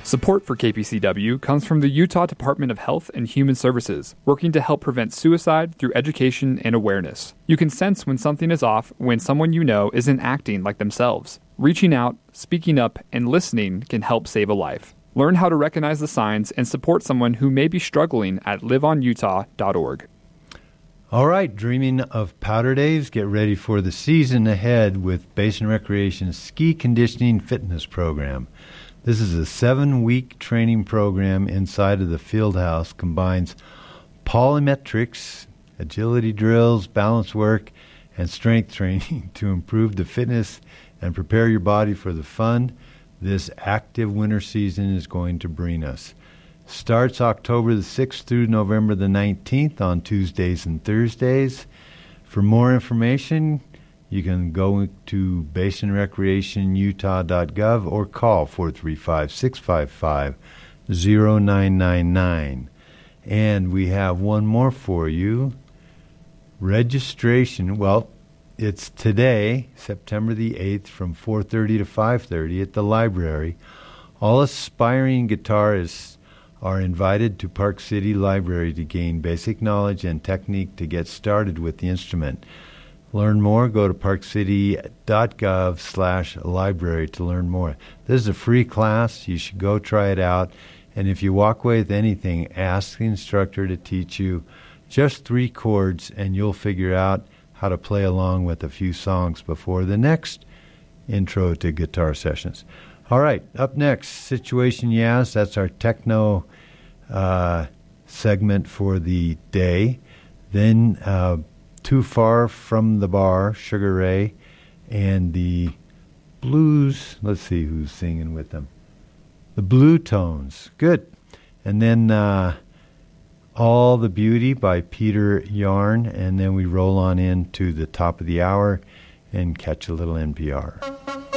Support for KPCW comes from the Utah Department of Health and Human Services, working to help prevent suicide through education and awareness. You can sense when something is off when someone you know isn't acting like themselves. Reaching out, speaking up, and listening can help save a life. Learn how to recognize the signs and support someone who may be struggling at liveonutah.org. All right, dreaming of powder days, get ready for the season ahead with Basin Recreation's Ski Conditioning Fitness Program. This is a 7-week training program inside of the field house, combines polymetrics, agility drills, balance work, and strength training to improve the fitness and prepare your body for the fun this active winter season is going to bring us. Starts October the 6th through November the 19th on Tuesdays and Thursdays. For more information, you can go to basinrecreationutah.gov or call 435-655-0999. And we have one more for you. Registration, well, it's today, September the 8th, from 4:30 to 5:30 at the library. All aspiring guitarists are invited to Park City Library to gain basic knowledge and technique to get started with the instrument. Learn more, go to parkcity.gov/library to learn more. This is a free class. You should go try it out. And if you walk away with anything, ask the instructor to teach you just 3 chords, and you'll figure out how to play along with a few songs before the next intro to guitar sessions. All right, up next, Situation Yaz. That's our techno segment for the day. Then Too Far From the Bar, Sugar Ray, and the Blues. Let's see who's singing with them. The Blue Tones. Good. And then All the Beauty by Peter Yarn. And then we roll on into the top of the hour and catch a little NPR.